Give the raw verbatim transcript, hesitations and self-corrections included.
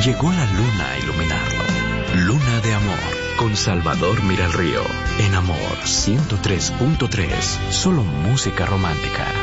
llegó la luna a iluminarlo. Luna de amor, con Salvador Miralrío. En Amor ciento tres punto tres, solo música romántica.